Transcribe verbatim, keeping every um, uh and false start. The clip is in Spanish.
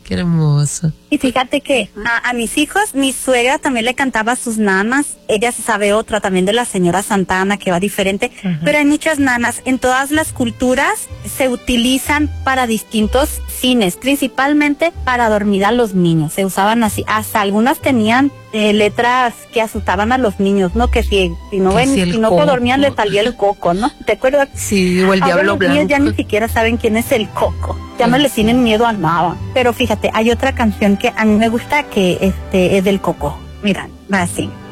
Qué hermoso. Y fíjate que a, a mis hijos, mi suegra también le cantaba a sus nanas. Ella se sabe otra también de la señora Santana, que va diferente. Uh-huh. Pero hay muchas nanas. En todas las culturas se utilizan para distintos fines, principalmente para dormir a los niños. Se usaban así. Hasta algunas tenían eh, letras que asustaban a los niños, ¿no? Que si, si no, ven, si, si no dormían les salía el coco, ¿no? ¿Te acuerdas? Sí, o el Ahora diablo los blanco. niños ya ni siquiera saben quién es el coco. Ya no les tienen miedo a nada. Pero fíjate, hay otra canción que a mí me gusta que este es del coco. Mira, va así.